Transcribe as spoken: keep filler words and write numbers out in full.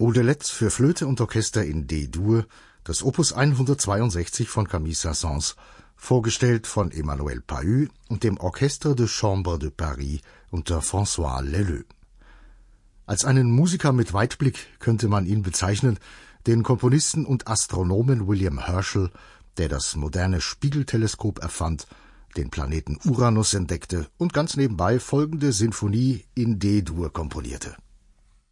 Roudelette für Flöte und Orchester in D-Dur, das Opus hundertzweiundsechzig von Camille Saint-Saëns, vorgestellt von Emmanuel Pahud und dem Orchestre de Chambre de Paris unter François Leleux. Als einen Musiker mit Weitblick könnte man ihn bezeichnen, den Komponisten und Astronomen William Herschel, der das moderne Spiegelteleskop erfand, den Planeten Uranus entdeckte und ganz nebenbei folgende Sinfonie in D-Dur komponierte.